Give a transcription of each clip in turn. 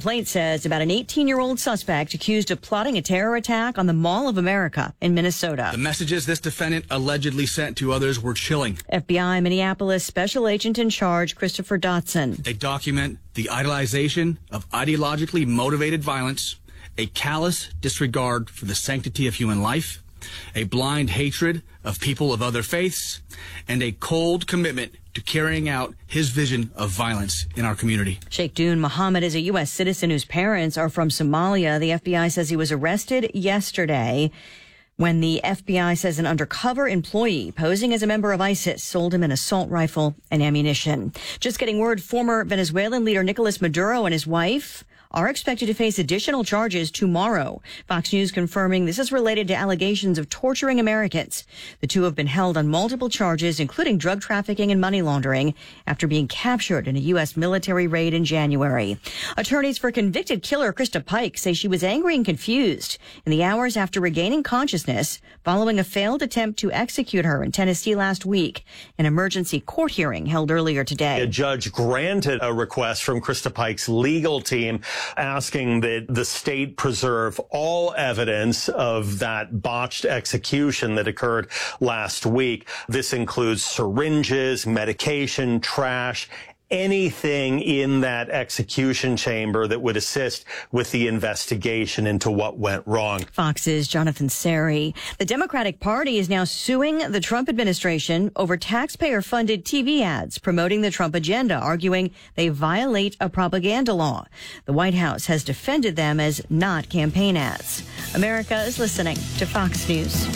complaint says about an 18-year-old suspect accused of plotting a terror attack on the Mall of America in Minnesota. The messages this defendant allegedly sent to others were chilling. FBI Minneapolis Special Agent in Charge Christopher Dotson. They document the idolization of ideologically motivated violence, a callous disregard for the sanctity of human life, a blind hatred of people of other faiths, and a cold commitment to carrying out his vision of violence in our community. Sheikh Dune Mohammed is a U.S. citizen whose parents are from Somalia. The FBI says he was arrested yesterday when the FBI says an undercover employee posing as a member of ISIS sold him an assault rifle and ammunition. Just getting word, former Venezuelan leader Nicolas Maduro and his wife are expected to face additional charges tomorrow. Fox News confirming this is related to allegations of torturing Americans. The two have been held on multiple charges, including drug trafficking and money laundering, after being captured in a U.S. military raid in January. Attorneys for convicted killer Krista Pike say she was angry and confused in the hours after regaining consciousness following a failed attempt to execute her in Tennessee last week. An emergency court hearing held earlier today. A judge granted a request from Krista Pike's legal team asking that the state preserve all evidence of that botched execution that occurred last week. This includes syringes, medication, trash, anything in that execution chamber that would assist with the investigation into what went wrong. Fox's Jonathan Seri. The Democratic Party is now suing the Trump administration over taxpayer-funded TV ads promoting the Trump agenda, arguing they violate a propaganda law. The White House has defended them as not campaign ads. America is listening to Fox News.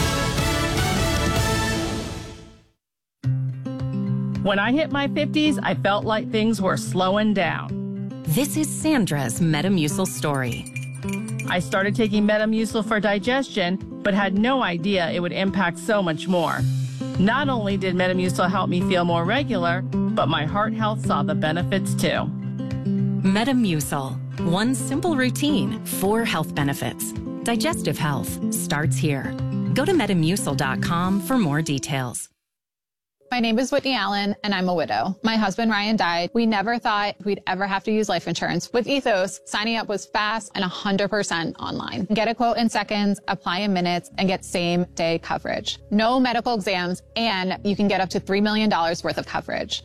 When I hit my 50s, I felt like things were slowing down. This is Sandra's Metamucil story. I started taking Metamucil for digestion, but had no idea it would impact so much more. Not only did Metamucil help me feel more regular, but my heart health saw the benefits too. Metamucil. One simple routine, 4 health benefits. Digestive health starts here. Go to Metamucil.com for more details. My name is Whitney Allen, and I'm a widow. My husband, Ryan, died. We never thought we'd ever have to use life insurance. With Ethos, signing up was fast and 100% online. Get a quote in seconds, apply in minutes, and get same-day coverage. No medical exams, and you can get up to $3 million worth of coverage.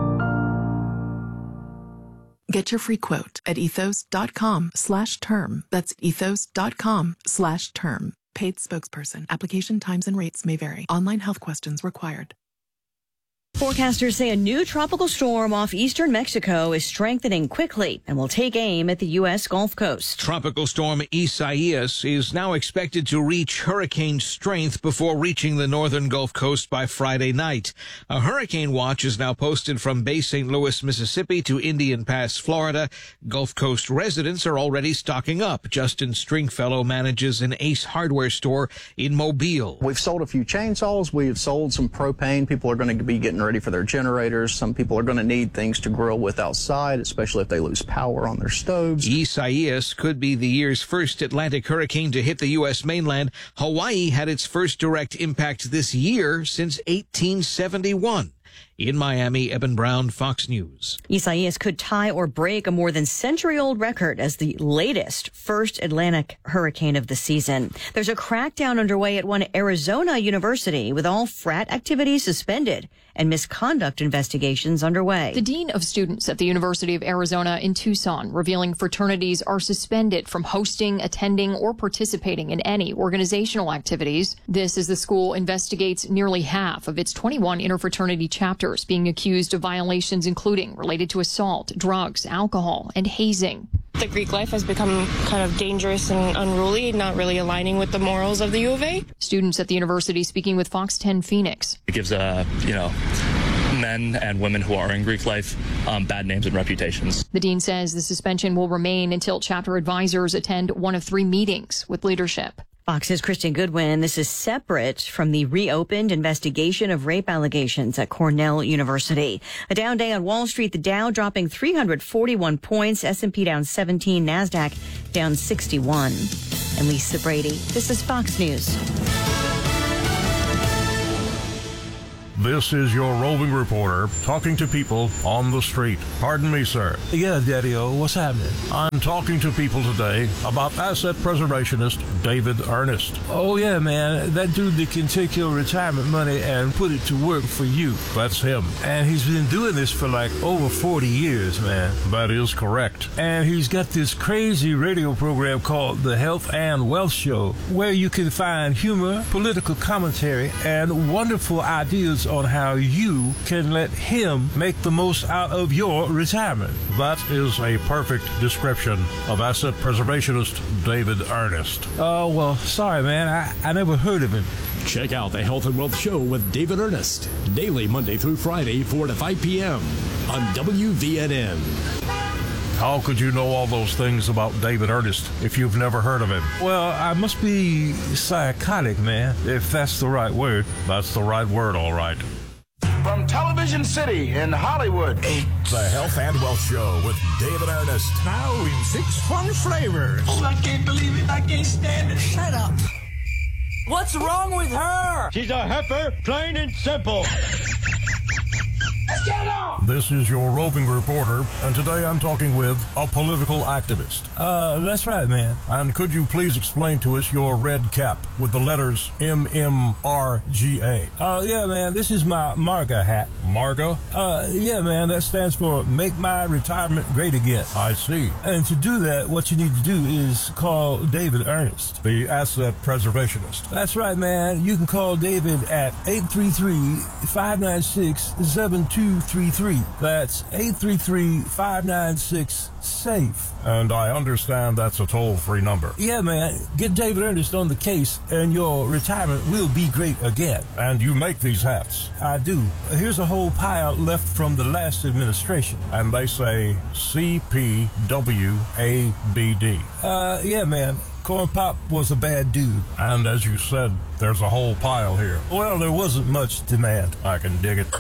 Get your free quote at ethos.com/term. That's ethos.com/term. Paid spokesperson. Application times and rates may vary. Online health questions required. Forecasters say a new tropical storm off eastern Mexico is strengthening quickly and will take aim at the U.S. Gulf Coast. Tropical storm Isaias is now expected to reach hurricane strength before reaching the northern Gulf Coast by Friday night. A hurricane watch is now posted from Bay St. Louis, Mississippi to Indian Pass, Florida. Gulf Coast residents are already stocking up. Justin Stringfellow manages an Ace hardware store in Mobile. We've sold a few chainsaws. We have sold some propane. People are going to be getting ready for their generators. Some people are going to need things to grill with outside, especially if they lose power on their stoves. Isaias could be the year's first Atlantic hurricane to hit the U.S. mainland. Hawaii had its first direct impact this year since 1871. In Miami, Eben Brown, Fox News. Isaias could tie or break a more than century-old record as the latest first Atlantic hurricane of the season. There's a crackdown underway at one Arizona university with all frat activities suspended and misconduct investigations underway. The dean of students at the University of Arizona in Tucson revealing fraternities are suspended from hosting, attending, or participating in any organizational activities. This as the school investigates nearly half of its 21 interfraternity chapters being accused of violations including related to assault, drugs, alcohol, and hazing. The Greek life has become kind of dangerous and unruly, not really aligning with the morals of the U of A. Students at the university speaking with Fox 10 Phoenix. It gives men and women who are in Greek life bad names and reputations. The dean says the suspension will remain until chapter advisors attend one of 3 meetings with leadership. Fox's Kristen Goodwin. This is separate from the reopened investigation of rape allegations at Cornell University. A down day on Wall Street, the Dow dropping 341 points, S&P down 17, NASDAQ down 61. And Lisa Brady, this is Fox News. This is your roving reporter talking to people on the street. Pardon me, sir. Yeah, Daddy-O, what's happening? I'm talking to people today about asset preservationist David Ernest. Oh, yeah, man. That dude that can take your retirement money and put it to work for you. That's him. And he's been doing this for like over 40 years, man. That is correct. And he's got this crazy radio program called The Health and Wealth Show, where you can find humor, political commentary, and wonderful ideas on how you can let him make the most out of your retirement. That is a perfect description of asset preservationist David Ernest. Oh, well, sorry, man. I never heard of him. Check out the Health and Wealth Show with David Ernest, daily Monday through Friday, 4 to 5 p.m. on WVNN. How could you know all those things about David Ernest if you've never heard of him? Well, I must be psychotic, man, if that's the right word. That's the right word, all right. From Television City in Hollywood, it's the Health and Wealth Show with David Ernest. Now in 6 fun flavors. Oh, I can't believe it. I can't stand it. Shut up. What's wrong with her? She's a heifer, plain and simple. Let's get on! This is your roving reporter, and today I'm talking with a political activist. That's right, man. And could you please explain to us your red cap with the letters MMRGA? Yeah, man, this is my MARGA hat. MARGA? Yeah, man, that stands for Make My Retirement Great Again. I see. And to do that, what you need to do is call David Ernest, the asset preservationist. That's right, man. You can call David at 833-596-7233. That's 833-596-SAFE. And I understand that's a toll-free number. Yeah, man. Get David Ernest on the case, and your retirement will be great again. And you make these hats? I do. Here's a whole pile left from the last administration. And they say CPWABD. Yeah, man. Corn Pop was a bad dude. And as you said, there's a whole pile here. Well, there wasn't much demand. I can dig it.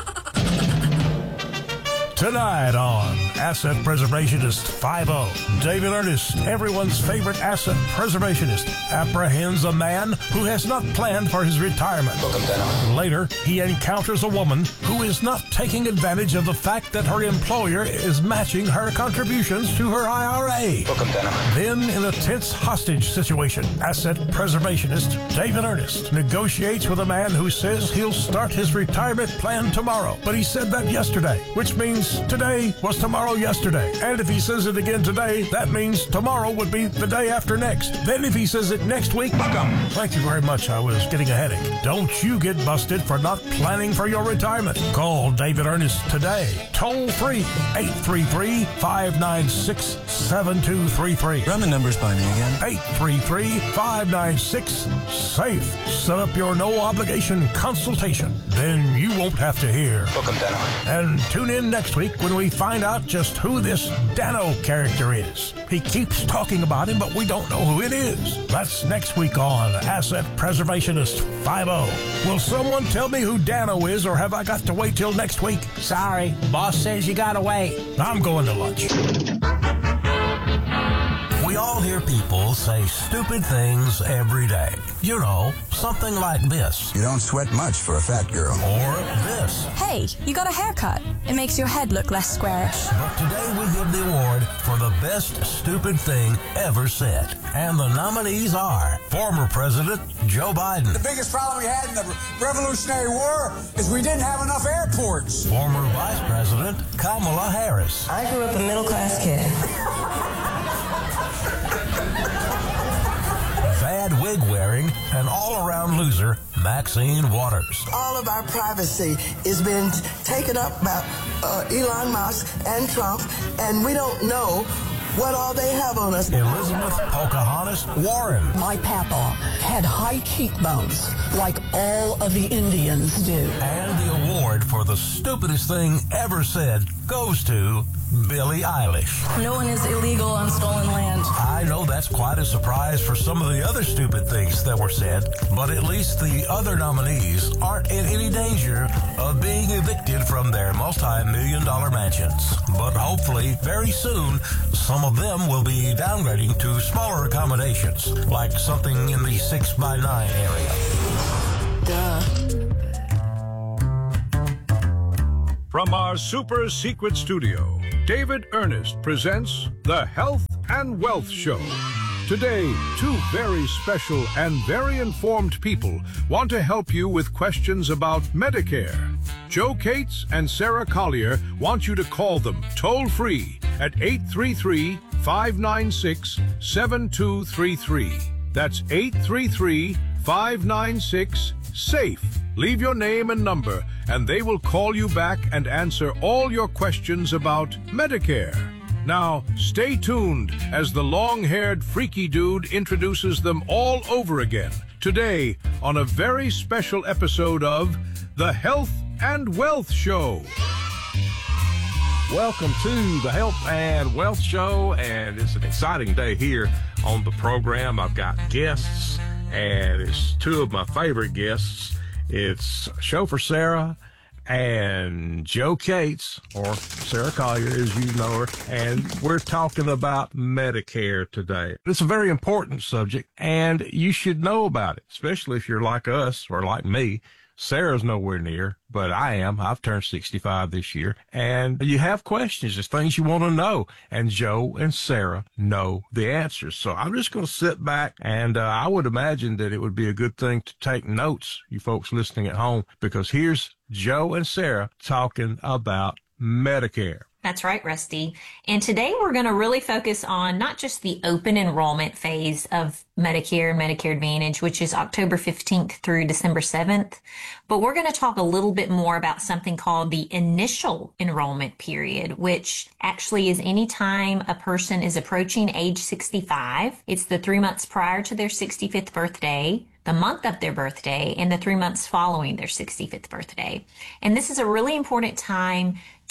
Tonight on Asset Preservationist 5-0, David Ernest, everyone's favorite asset preservationist, apprehends a man who has not planned for his retirement. Later, he encounters a woman who is not taking advantage of the fact that her employer is matching her contributions to her IRA. Then, in a tense hostage situation, asset preservationist David Ernest negotiates with a man who says he'll start his retirement plan tomorrow. But he said that yesterday, which means today was tomorrow yesterday. And if he says it again today, that means tomorrow would be the day after next. Then if he says it next week, thank you very much, I was getting a headache. Don't you get busted for not planning for your retirement. Call David Ernest today. Toll free, 833-596-7233. Run the numbers by me again. 833-596-SAFE. Set up your no obligation consultation. Then you won't have to hear. And tune in next week when we find out just who this Dano character is. He keeps talking about him, but we don't know who it is. That's next week on Asset Preservationist 5-0. Will someone tell me who Dano is, or have I got to wait till next week? Sorry, boss says you gotta wait. I'm going to lunch. We all hear people say stupid things every day. You know, something like this. You don't sweat much for a fat girl. Or this. Hey, you got a haircut. It makes your head look less squarish. But today we give the award for the best stupid thing ever said. And the nominees are former President Joe Biden. The biggest problem we had in the Revolutionary War is we didn't have enough airports. Former Vice President Kamala Harris. I grew up a middle-class kid. Bad wig-wearing and all-around loser Maxine Waters. All of our privacy is being taken up by Elon Musk and Trump, and we don't know what all they have on us. Elizabeth Pocahontas Warren. My papa had high cheekbones, like all of the Indians do. And the award for the stupidest thing ever said goes to Billie Eilish. No one is illegal on stolen land. I know that's quite a surprise for some of the other stupid things that were said, but at least the other nominees aren't in any danger of being evicted from their multi-million-dollar mansions. But hopefully, very soon, some of them will be downgrading to smaller accommodations, like something in the 6x9 area. Duh. From our super secret studio, David Ernest presents the Health and Wealth Show. Today, two very special and very informed people want to help you with questions about Medicare. Joe Cates and Sarah Collier want you to call them toll-free at 833-596-7233. That's 833-596-SAFE. Leave your name and number, and they will call you back and answer all your questions about Medicare. Now, stay tuned as the long-haired freaky dude introduces them all over again. Today, on a very special episode of the Health and Wealth Show. Welcome to the Health and Wealth Show, and it's an exciting day here on the program. I've got guests, and it's two of my favorite guests. It's Chauffeur Sarah and Joe Cates, or Sarah Collier, as you know her, and we're talking about Medicare today. It's a very important subject, and you should know about it, especially if you're like us or like me. Sarah's nowhere near, but I am. I've turned 65 this year, and you have questions. There's things you want to know, and Joe and Sarah know the answers. So I'm just going to sit back, and I would imagine that it would be a good thing to take notes, you folks listening at home, because here's Joe and Sarah talking about Medicare. That's right, Rusty. And today we're going to really focus on not just the open enrollment phase of Medicare and Medicare Advantage, which is October 15th through December 7th, but we're going to talk a little bit more about something called the initial enrollment period, which actually is any time a person is approaching age 65. It's the 3 months prior to their 65th birthday, the month of their birthday, and the 3 months following their 65th birthday. And this is a really important time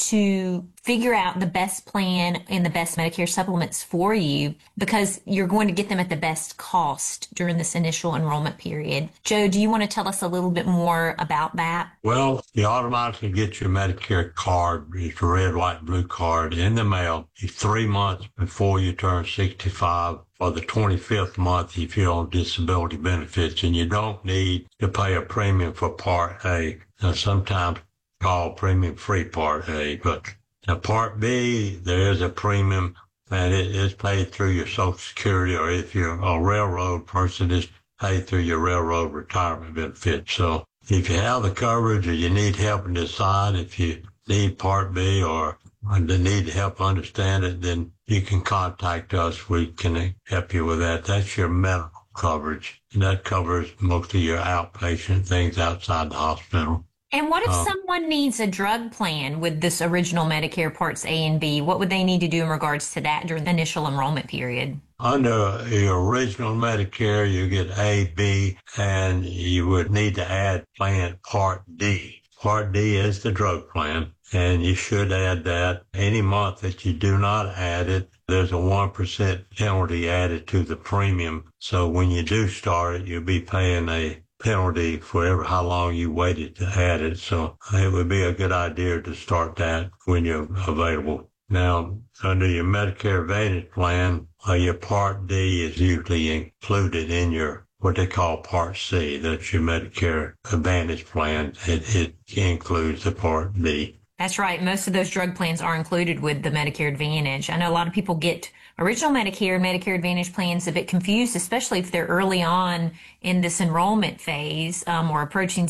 to figure out the best plan and the best Medicare supplements for you, because you're going to get them at the best cost during this initial enrollment period. Joe, do you want to tell us a little bit more about that? Well, you automatically get your Medicare card, it's a red, white, blue card, in the mail 3 months before you turn 65. For the 25th month if you're on disability benefits, and you don't need to pay a premium for Part A. Now, sometimes called premium-free Part A, but now Part B, there is a premium, and it is paid through your Social Security, or if you're a railroad person, it's paid through your railroad retirement benefit. So if you have the coverage or you need help and decide if you need Part B or need help understand it, then you can contact us. We can help you with that. That's your medical coverage. And that covers most of your outpatient things outside the hospital. And what if someone needs a drug plan with this original Medicare Parts A and B? What would they need to do in regards to that during the initial enrollment period? Under your original Medicare, you get A, B, and you would need to add Plan Part D. Part D is the drug plan, and you should add that. Any month that you do not add it, there's a 1% penalty added to the premium. So when you do start it, you'll be paying a penalty for how long you waited to add it. So it would be a good idea to start that when you're available. Now, under your Medicare Advantage plan, your Part D is usually included in your what they call Part C. That's your Medicare Advantage plan. It includes the Part D. That's right. Most of those drug plans are included with the Medicare Advantage. I know a lot of people get original Medicare, Medicare Advantage plans a bit confused, especially if they're early on in this enrollment phase or approaching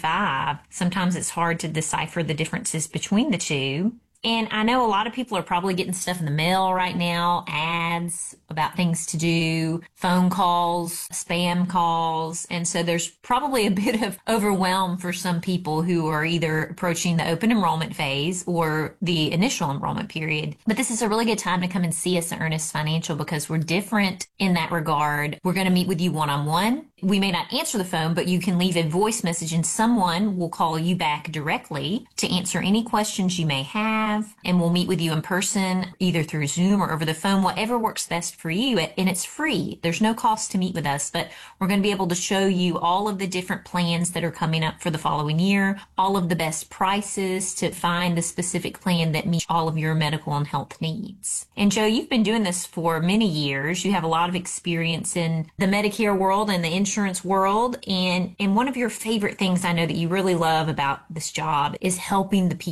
65. Sometimes it's hard to decipher the differences between the two. And I know a lot of people are probably getting stuff in the mail right now, ads about things to do, phone calls, spam calls. And so there's probably a bit of overwhelm for some people who are either approaching the open enrollment phase or the initial enrollment period. But this is a really good time to come and see us at Ernest Financial because we're different in that regard. We're going to meet with you one-on-one. We may not answer the phone, but you can leave a voice message and someone will call you back directly to answer any questions you may have. And we'll meet with you in person, either through Zoom or over the phone, whatever works best for you. And it's free. There's no cost to meet with us, but we're going to be able to show you all of the different plans that are coming up for the following year, all of the best prices to find the specific plan that meets all of your medical and health needs. And Joe, you've been doing this for many years. You have a lot of experience in the Medicare world and the insurance world. And one of your favorite things I know that you really love about this job is helping the people.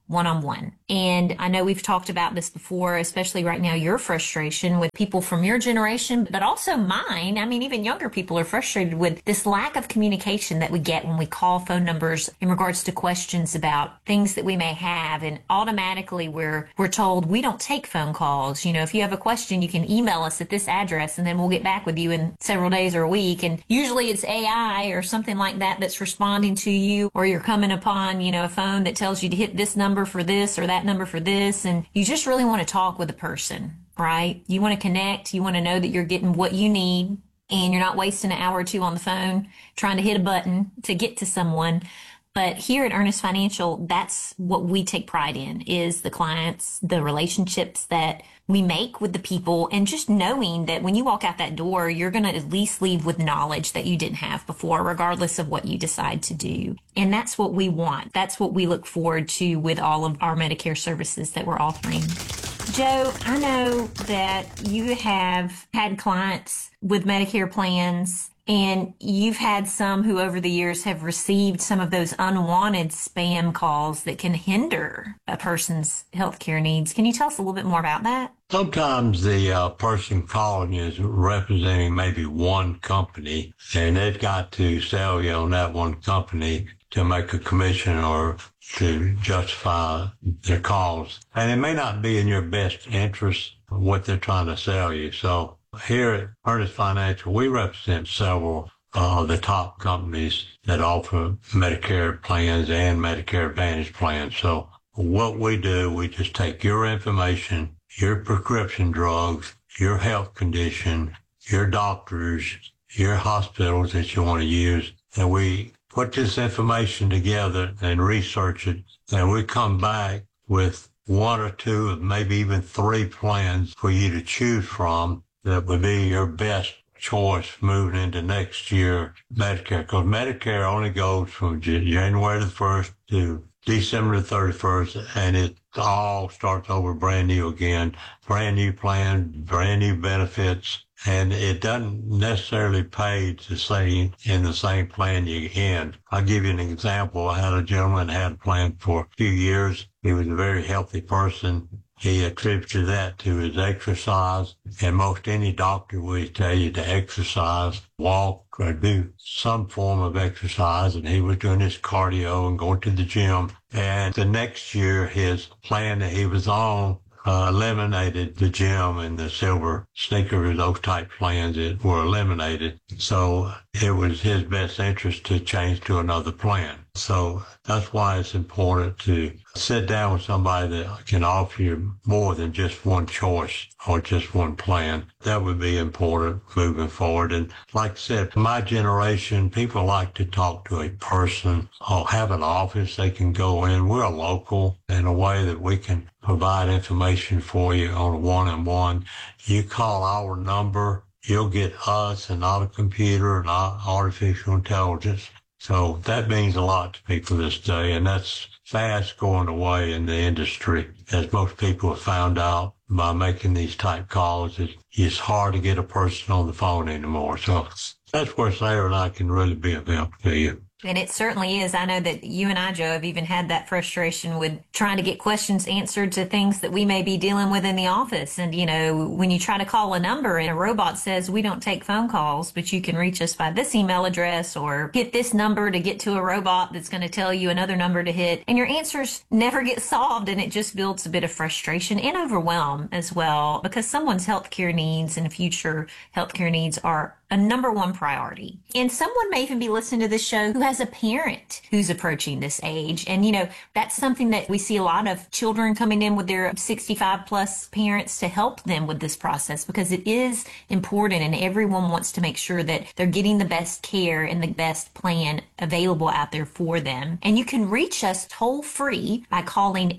one-on-one. And I know we've talked about this before, especially right now, your frustration with people from your generation, but also mine. I mean, even younger people are frustrated with this lack of communication that we get when we call phone numbers in regards to questions about things that we may have. And automatically we're told we don't take phone calls. You know, if you have a question, you can email us at this address and then we'll get back with you in several days or a week. And usually it's AI or something like that that's responding to you, or you're coming upon, you know, a phone that tells you to hit this number for this or that number for this. And you just really want to talk with a person, right? You want to connect. You want to know that you're getting what you need and you're not wasting an hour or two on the phone trying to hit a button to get to someone. But here at Earnest Financial, that's what we take pride in, is the clients, the relationships that we make with the people, and just knowing that when you walk out that door, you're going to at least leave with knowledge that you didn't have before, regardless of what you decide to do. And that's what we want. That's what we look forward to with all of our Medicare services that we're offering. Joe, I know that you have had clients with Medicare plans, and you've had some who over the years have received some of those unwanted spam calls that can hinder a person's healthcare needs. Can you tell us a little bit more about that? Sometimes the person calling is representing maybe one company, and they've got to sell you on that one company to make a commission or to justify their calls. And it may not be in your best interest what they're trying to sell you. So here at Earnest Financial, we represent several of the top companies that offer Medicare plans and Medicare Advantage plans. So what we do, we just take your information, your prescription drugs, your health condition, your doctors, your hospitals that you want to use, and we put this information together and research it, and we come back with one or two, maybe even three plans for you to choose from that would be your best choice moving into next year Medicare. Because Medicare only goes from January the 1st to December the 31st, and it all starts over brand new again, brand new plan, brand new benefits. And it doesn't necessarily pay to say in the same plan you end. I'll give you an example. I had a gentleman that had a plan for a few years. He was a very healthy person. He attributed that to his exercise. And most any doctor would tell you to exercise, walk, or do some form of exercise. And he was doing his cardio and going to the gym. And the next year, his plan that he was on eliminated the gym and the silver sneakers, those type plans that were eliminated. So it was his best interest to change to another plan. So that's why it's important to sit down with somebody that can offer you more than just one choice or just one plan. That would be important moving forward. And like I said, my generation, people like to talk to a person or have an office they can go in. We're local in a way that we can provide information for you on a one-on-one. You call our number, you'll get us and not a computer, not artificial intelligence. So that means a lot to people this day, and that's fast going away in the industry. As most people have found out by making these type calls, it's hard to get a person on the phone anymore. So that's where Sarah and I can really be of help to you. And it certainly is. I know that you and I, Joe, have even had that frustration with trying to get questions answered to things that we may be dealing with in the office. And, you know, when you try to call a number and a robot says, we don't take phone calls, but you can reach us by this email address or hit this number to get to a robot that's going to tell you another number to hit. And your answers never get solved. And it just builds a bit of frustration and overwhelm as well, because someone's healthcare needs and future healthcare needs are a number one priority. And someone may even be listening to this show who has a parent who's approaching this age. And, you know, that's something that we see a lot of children coming in with their 65 plus parents to help them with this process, because it is important and everyone wants to make sure that they're getting the best care and the best plan available out there for them. And you can reach us toll free by calling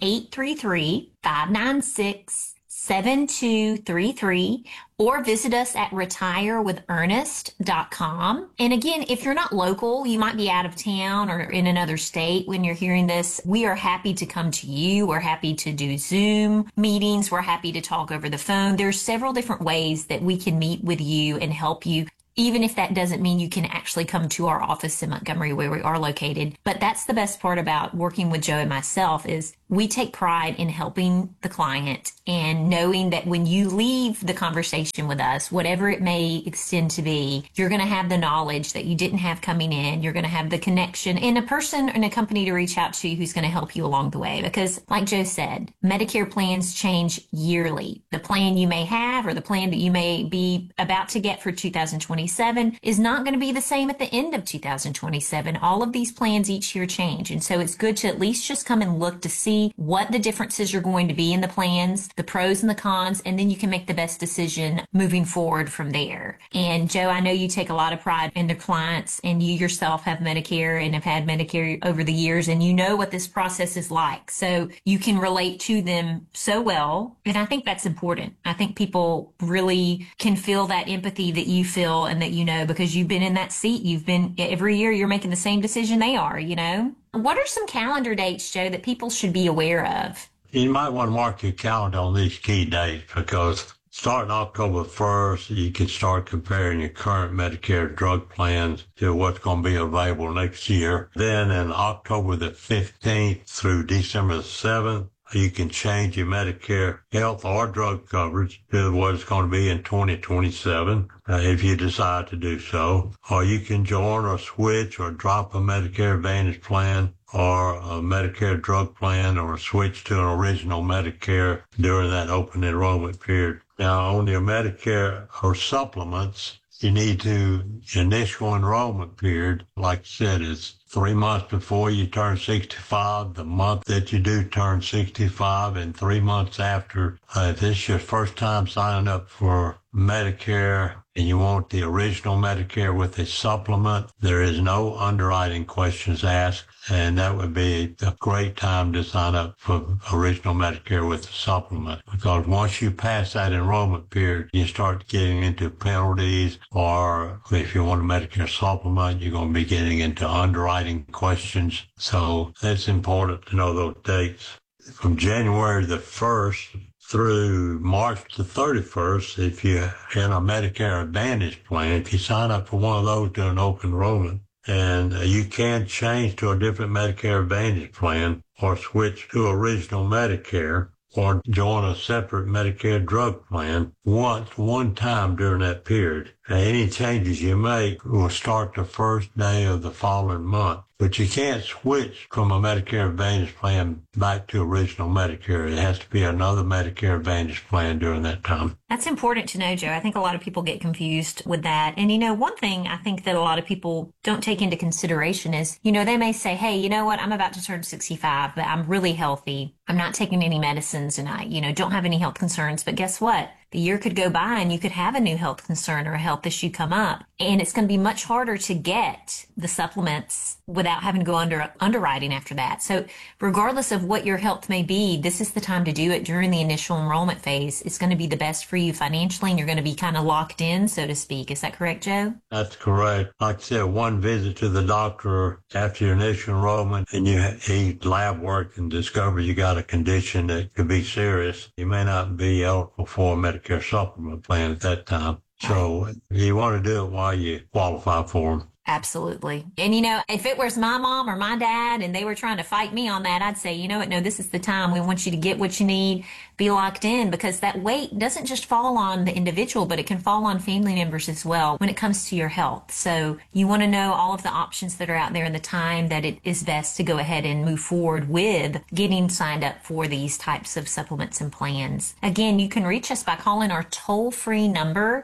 833-596-7233 or visit us at retirewithernest.com. And again, if you're not local, you might be out of town or in another state when you're hearing this, we are happy to come to you. We're happy to do Zoom meetings. We're happy to talk over the phone. There's several different ways that we can meet with you and help you, even if that doesn't mean you can actually come to our office in Montgomery where we are located. But that's the best part about working with Joe and myself is we take pride in helping the client and knowing that when you leave the conversation with us, whatever it may extend to be, you're going to have the knowledge that you didn't have coming in. You're going to have the connection and a person and a company to reach out to who's going to help you along the way. Because like Joe said, Medicare plans change yearly. The plan you may have or the plan that you may be about to get for 2027 is not going to be the same at the end of 2027. All of these plans each year change. And so it's good to at least just come and look to see what the differences are going to be in the plans, the pros and the cons, and then you can make the best decision moving forward from there. And Joe, I know you take a lot of pride in the clients, and you yourself have Medicare and have had Medicare over the years, and you know what this process is like. So you can relate to them so well. And I think that's important. I think people really can feel that empathy that you feel and that you know, because you've been in that seat. You've been, every year you're making the same decision they are, you know? What are some calendar dates, Joe, that people should be aware of? You might want to mark your calendar on these key dates, because starting October 1st, you can start comparing your current Medicare drug plans to what's going to be available next year. Then in October the 15th through December the 7th, you can change your Medicare health or drug coverage to what it's going to be in 2027 if you decide to do so. Or you can join or switch or drop a Medicare Advantage plan or a Medicare drug plan, or switch to an original Medicare during that open enrollment period. Now, on your Medicare or supplements, you need to, initial enrollment period, like I said, is 3 months before you turn 65, the month that you do turn 65, and 3 months after. If this is your first time signing up for Medicare and you want the original Medicare with a supplement, there is no underwriting questions asked, and that would be a great time to sign up for original Medicare with a supplement. Because once you pass that enrollment period, you start getting into penalties, or if you want a Medicare supplement, you're going to be getting into underwriting questions. So it's important to know those dates. From January the 1st through March the 31st, if you're in a Medicare Advantage plan, if you sign up for one of those during open enrollment, and you can change to a different Medicare Advantage plan or switch to original Medicare or join a separate Medicare drug plan one time during that period. Now, any changes you make will start the first day of the following month. But you can't switch from a Medicare Advantage plan back to original Medicare. It has to be another Medicare Advantage plan during that time. That's important to know, Joe. I think a lot of people get confused with that. And, you know, one thing I think that a lot of people don't take into consideration is, you know, they may say, hey, you know what, I'm about to turn 65, but I'm really healthy. I'm not taking any medicines and I, you know, don't have any health concerns. But guess what? The year could go by and you could have a new health concern or a health issue come up. And it's going to be much harder to get the supplements without having to go under underwriting after that. So regardless of what your health may be, this is the time to do it during the initial enrollment phase. It's going to be the best for you financially, and you're going to be kind of locked in, so to speak. Is that correct, Joe? That's correct. Like I said, one visit to the doctor after your initial enrollment and you eat lab work and discover you got a condition that could be serious, you may not be eligible for a Medicare supplement plan at that time. So you want to do it while you qualify for them. Absolutely. And, you know, if it was my mom or my dad and they were trying to fight me on that, I'd say, you know what, no, this is the time. We want you to get what you need, be locked in, because that weight doesn't just fall on the individual, but it can fall on family members as well when it comes to your health. So you want to know all of the options that are out there and the time that it is best to go ahead and move forward with getting signed up for these types of supplements and plans. Again, you can reach us by calling our toll-free number,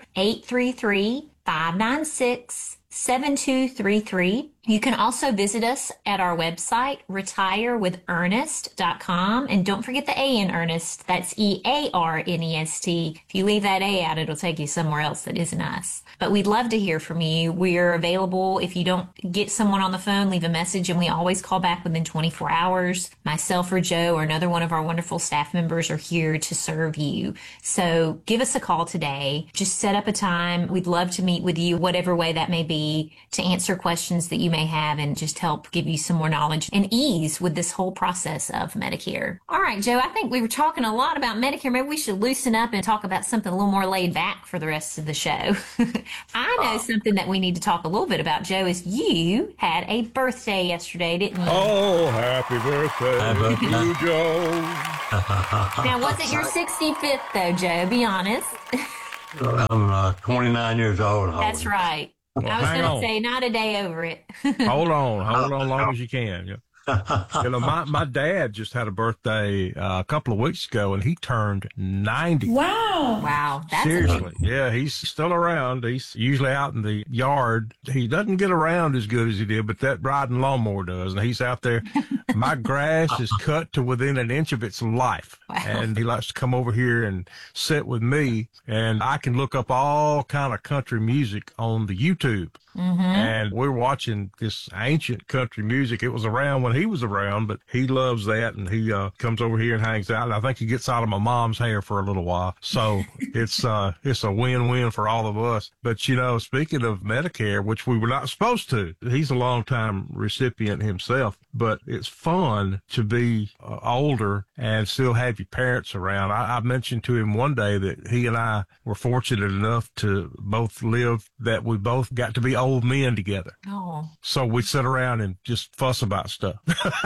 833-596-7233. You can also visit us at our website, retirewithernest.com. And don't forget the A in Ernest. That's EARNEST. If you leave that A out, it'll take you somewhere else that isn't us. But we'd love to hear from you. We're available. If you don't get someone on the phone, leave a message, and we always call back within 24 hours. Myself or Joe or another one of our wonderful staff members are here to serve you. So give us a call today. Just set up a time. We'd love to meet with you, whatever way that may be, to answer questions that you may may have and just help give you some more knowledge and ease with this whole process of Medicare. All right, Joe, I think we were talking a lot about Medicare. Maybe we should loosen up and talk about something a little more laid back for the rest of the show. I know something that we need to talk a little bit about, Joe, is you had a birthday yesterday, didn't you? Oh, happy birthday to you, Joe. Now, was it your 65th, though, Joe? Be honest. I'm 29 years old. That's right. Well, I was hang going on. to say not a day over it. Hold on long as you can. You know, my dad just had a birthday a couple of weeks ago, and he turned 90. Wow. That's Seriously. Yeah, he's still around. He's usually out in the yard. He doesn't get around as good as he did, but that riding lawnmower does. And he's out there. My grass is cut to within an inch of its life. Wow. And he likes to come over here and sit with me, and I can look up all kind of country music on the YouTube. Mm-hmm. And we're watching this ancient country music. It was around when he was around, but he loves that, and he comes over here and hangs out. And I think he gets out of my mom's hair for a little while. So it's a win-win for all of us. But, you know, speaking of Medicare, which we were not supposed to, he's a long-time recipient himself. But it's fun to be older and still have your parents around. I mentioned to him one day that he and I were fortunate enough to both live that we both got to be old men together. Oh. So we sit around and just fuss about stuff.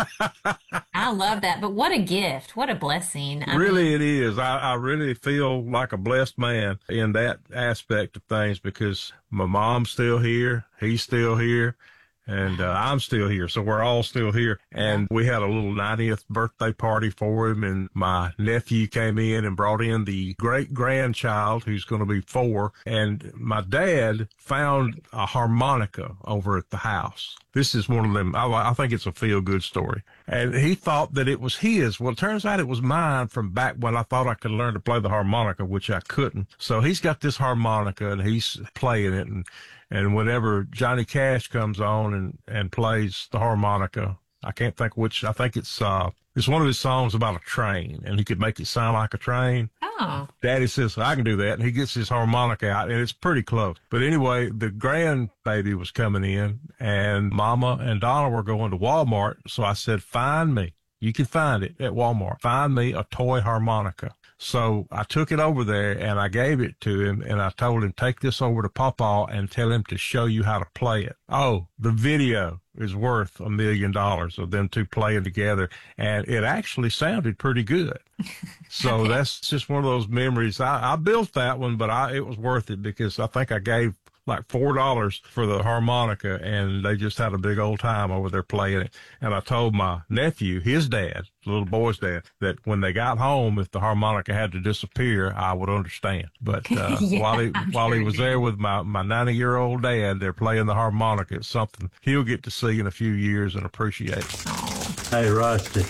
I love that. But what a gift. What a blessing. Really, it is. I really feel like a blessed man in that aspect of things because my mom's still here. He's still here. And I'm still here, so we're all still here. And we had a little 90th birthday party for him, and my nephew came in and brought in the great-grandchild, who's going to be 4. And my dad found a harmonica over at the house. This is one of them. I think it's a feel-good story. And he thought that it was his. Well, it turns out it was mine from back when I thought I could learn to play the harmonica, which I couldn't. So he's got this harmonica, and he's playing it, and whenever Johnny Cash comes on and plays the harmonica, I can't think which. I think it's one of his songs about a train, and he could make it sound like a train. Oh. Daddy says, I can do that, and he gets his harmonica out, and it's pretty close. But anyway, the grandbaby was coming in, and Mama and Donna were going to Walmart, so I said, find me. You can find it at Walmart. Find me a toy harmonica. So I took it over there and I gave it to him and I told him, take this over to Pawpaw and tell him to show you how to play it. Oh, the video is worth $1 million of them two playing together. And it actually sounded pretty good. So that's just one of those memories. I built that one, but it was worth it because I think I gave like $4 for the harmonica, and they just had a big old time over there playing it. And I told my nephew, his dad, the little boy's dad, that when they got home, if the harmonica had to disappear, I would understand. But while he was there with my 90-year-old dad, they're playing the harmonica. It's something he'll get to see in a few years and appreciate. Hey, Rusty,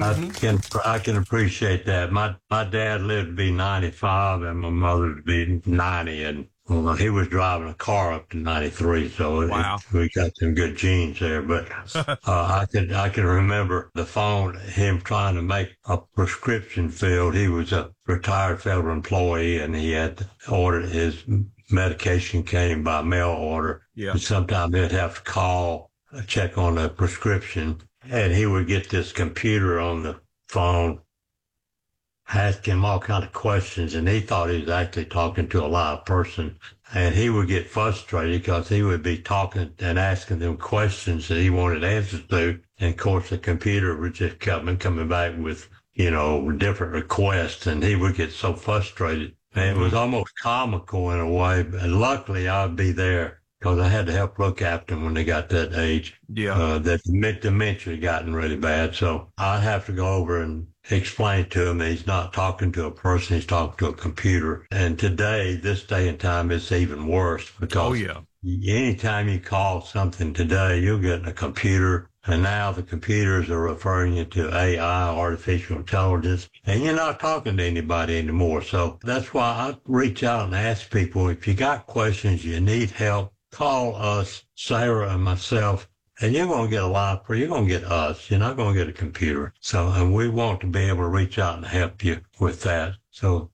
I can appreciate that. My dad lived to be 95 and my mother to be 90, and well, he was driving a car up to 93, so wow. We got some good genes there. But I can remember the phone, him trying to make a prescription filled. He was a retired federal employee, and he had to order his medication came by mail order. Yeah. And sometimes he'd have to call, check on the prescription, and he would get this computer on the phone asking him all kind of questions, and he thought he was actually talking to a live person. And he would get frustrated because he would be talking and asking them questions that he wanted answers to. And of course, the computer would just coming back with, different requests, and he would get so frustrated. And it was almost comical in a way. But luckily, I'd be there because I had to help look after them when they got that age. Yeah. That dementia had gotten really bad. So I'd have to go over and explain to him that he's not talking to a person, he's talking to a computer. And today, this day and time, it's even worse because anytime you call something today, you'll get a computer. And now the computers are referring you to AI, artificial intelligence, and you're not talking to anybody anymore. So that's why I reach out and ask people, if you got questions, you need help, call us, Sarah and myself, and you're going to get a lot for, you're going to get us. You're not going to get a computer. So, and we want to be able to reach out and help you with that. So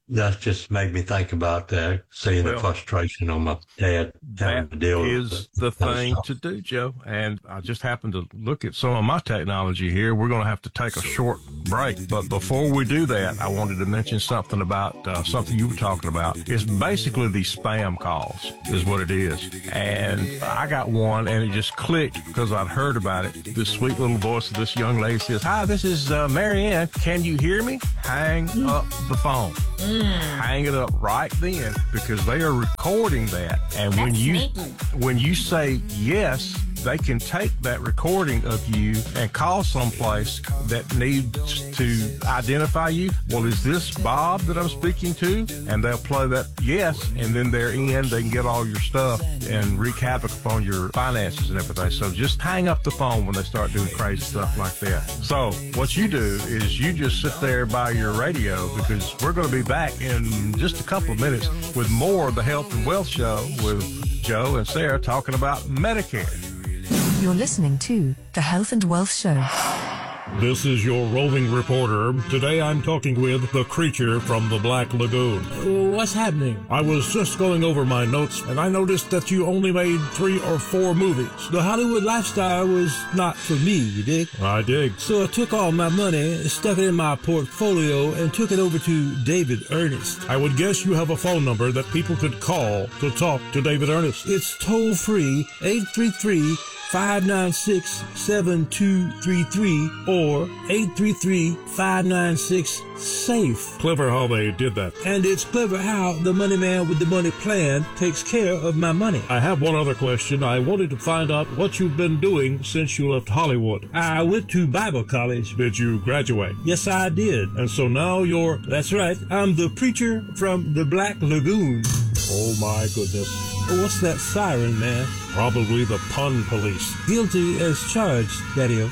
That just made me think about that, seeing the frustration on my dad having to deal with it. That is the thing to do, Joe. And I just happened to look at some of my technology here. We're going to have to take a short break. But before we do that, I wanted to mention something about something you were talking about. It's basically these spam calls is what it is. And I got one, and it just clicked because I'd heard about it. This sweet little voice of this young lady says, "Hi, this is Mary Ann. Can you hear me?" Hang up the phone. Hang it up right then, because they are recording that. And when you say yes, they can take that recording of you and call someplace that needs to identify you. Well, is this Bob that I'm speaking to? And they'll play that yes, and then they're in. They can get all your stuff and wreak havoc upon your finances and everything. So just hang up the phone when they start doing crazy stuff like that. So what you do is you just sit there by your radio, because we're going to be back in just a couple of minutes with more of the Health and Wealth Show with Joe and Sarah talking about Medicare. You're listening to the Health and Wealth Show. This is your roving reporter. Today I'm talking with the creature from the Black Lagoon. What's happening? I was just going over my notes, and I noticed that you only made 3 or 4 movies. The Hollywood lifestyle was not for me, you dig? I dig. So I took all my money, stuck it in my portfolio, and took it over to David Ernest. I would guess you have a phone number that people could call to talk to David Ernest. It's toll-free, 833-596-7233 or 833-596-SAFE. Clever how they did that. And it's clever how the money man with the money plan takes care of my money. I have one other question. I wanted to find out what you've been doing since you left Hollywood. I went to Bible college. Did you graduate? Yes, I did. And so now you're... That's right. I'm the preacher from the Black Lagoon. Oh, my goodness. What's that siren, man? Probably the pun police. Guilty as charged, Daddy-o.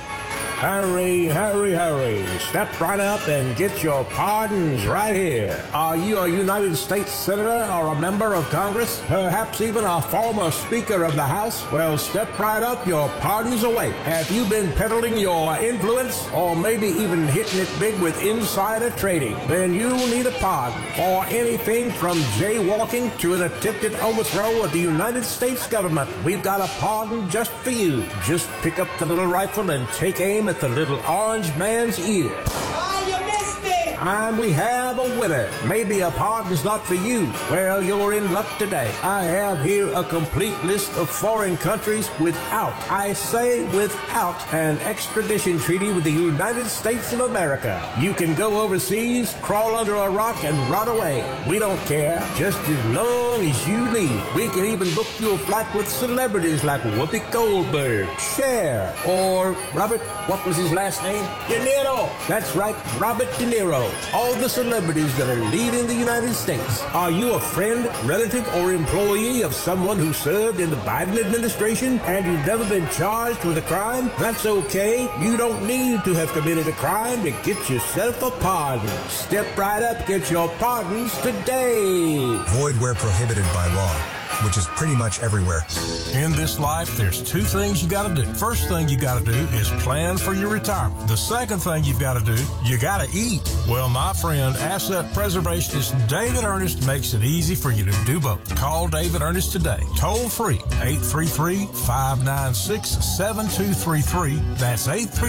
Hurry, hurry, hurry. Step right up and get your pardons right here. Are you a United States Senator or a member of Congress? Perhaps even a former Speaker of the House? Well, step right up, your pardons await. Have you been peddling your influence or maybe even hitting it big with insider trading? Then you need a pardon for anything from jaywalking to an attempted overthrow of the United States government. We've got a pardon just for you. Just pick up the little rifle and take aim at the little orange man's ear. Oh, you missed it! And we have a winner. Maybe a pardon's not for you. Well, you're in luck today. I have here a complete list of foreign countries without, I say without, an extradition treaty with the United States of America. You can go overseas, crawl under a rock, and rot away. We don't care, just as long as you leave. We can even book you a flight with celebrities like Whoopi Goldberg, Cher, or Robert, what was his last name? De Niro. That's right, Robert De Niro. All the celebrities that are leading the United States. Are you a friend, relative, or employee of someone who served in the Biden administration and you've never been charged with a crime? That's okay. You don't need to have committed a crime to get yourself a pardon. Step right up, get your pardons today. Void where prohibited by law, which is pretty much everywhere. In this life, there's 2 things you gotta do. First thing you gotta do is plan for your retirement. The second thing you've gotta do, you gotta eat. Well, my friend, asset preservationist David Ernest makes it easy for you to do both. Call David Ernest today. Toll free, 833-596-7233. That's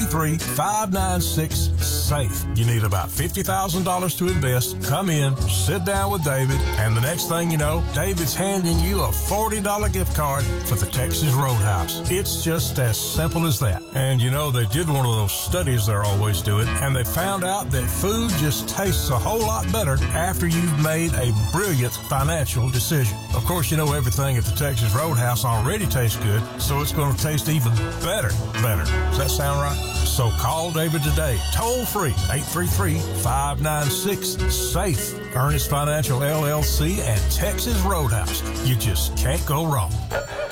833-596-SAFE. You need about $50,000 to invest. Come in, sit down with David, and the next thing you know, David's handing you a $40 gift card for the Texas Roadhouse. It's just as simple as that. And you know, they did one of those studies they're always doing, and they found out that food just tastes a whole lot better after you've made a brilliant financial decision. Of course, you know, everything at the Texas Roadhouse already tastes good, so it's going to taste even better. Does that sound right? So call David today, toll free, 833-596-SAFE. Ernest Financial LLC and Texas Roadhouse. You just can't go wrong.